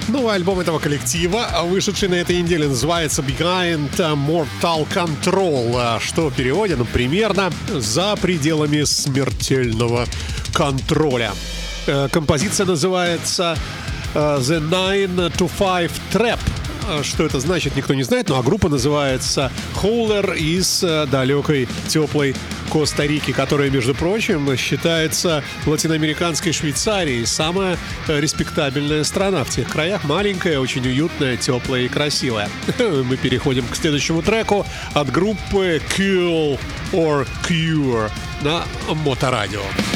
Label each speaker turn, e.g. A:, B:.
A: Новый альбом этого коллектива, вышедший на этой неделе, называется Behind Mortal Control, что в переводе, примерно «За пределами смертельного контроля». Композиция называется The 9 to 5 Trap. Что это значит, никто не знает, а группа называется Howler из далекой теплой Коста-Рики, которая, между прочим, считается латиноамериканской Швейцарией, самая респектабельная страна в тех краях, маленькая, очень уютная, теплая и красивая. Мы переходим к следующему треку от группы Kill or Cure на Моторадио.